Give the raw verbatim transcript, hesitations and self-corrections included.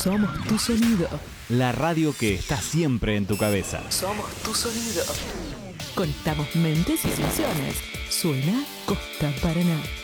Somos tu sonido. La radio que está siempre en tu cabeza. Somos tu sonido. Conectamos mentes y emociones. Suena Costa Paraná.